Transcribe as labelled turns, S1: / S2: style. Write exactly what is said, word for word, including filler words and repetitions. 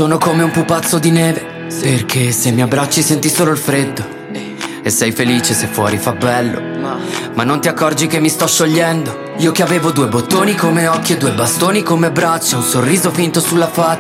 S1: Sono come un pupazzo di neve, perché se mi abbracci senti solo il freddo. E sei felice se fuori fa bello, ma non ti accorgi che mi sto sciogliendo. Io che avevo due bottoni come occhi e due bastoni come braccia, un sorriso finto sulla faccia.